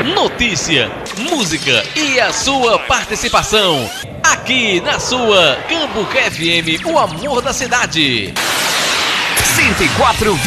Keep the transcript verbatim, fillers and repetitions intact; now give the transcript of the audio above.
notícia, música e a sua participação. Aqui na sua Cambuca F M, o amor da cidade. cento e quatro